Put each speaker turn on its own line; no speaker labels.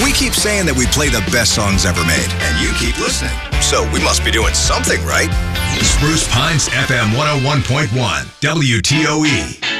We keep saying that we play the best songs ever made, and you keep listening. So we must be doing something right.
Spruce Pines FM 101.1 WTOE.